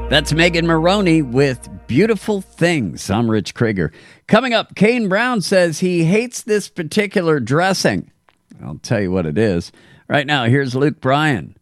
That's Megan Maroney with Beautiful Things. I'm Rich Krieger. Coming up, Kane Brown says he hates this particular dressing. I'll tell you what it is. Right now, here's Luke Bryan.